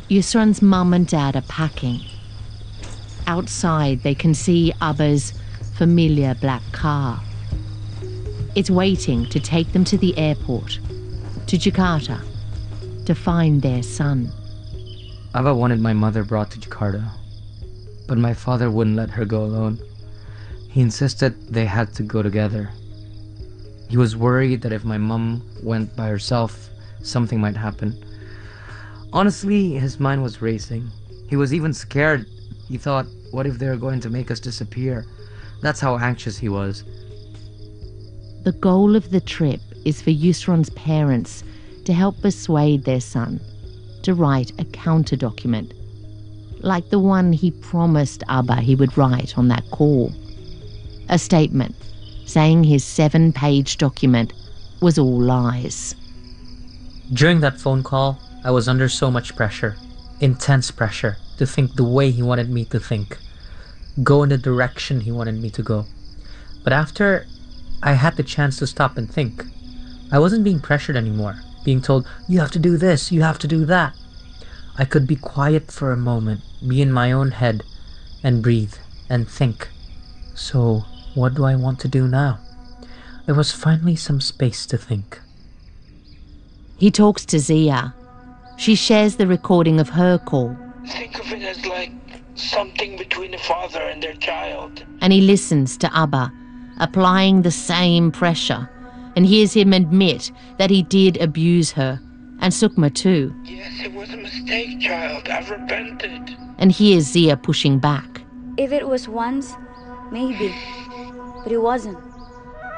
Yusran's mum and dad are packing. Outside, they can see Abba's familiar black car. It's waiting to take them to the airport, to Jakarta, to find their son. Abba wanted my mother brought to Jakarta, but my father wouldn't let her go alone. He insisted they had to go together. He was worried that if my mum went by herself, something might happen. Honestly, his mind was racing. He was even scared. He thought, what if they're going to make us disappear? That's how anxious he was. The goal of the trip is for Yusran's parents to help persuade their son to write a counter-document, like the one he promised Abba he would write on that call. A statement saying his 7-page document was all lies. During that phone call, I was under so much pressure, intense pressure, to think the way he wanted me to think, go in the direction he wanted me to go. But after I had the chance to stop and think, I wasn't being pressured anymore, being told, you have to do this, you have to do that. I could be quiet for a moment, be in my own head, and breathe, and think. So, what do I want to do now? There was finally some space to think. He talks to Zia. She shares the recording of her call. Think of it as like something between a father and their child. And he listens to Abba, applying the same pressure, and hears him admit that he did abuse her, and Sukma too. Yes, it was a mistake, child. I've repented. And hears Zia pushing back. If it was once, maybe. But it wasn't.